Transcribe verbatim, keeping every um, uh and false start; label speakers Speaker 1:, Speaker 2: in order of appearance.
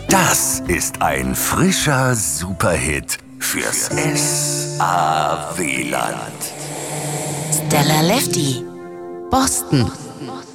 Speaker 1: Das ist ein frischer Superhit fürs S A W-Land.
Speaker 2: Stella Lefty, Boston.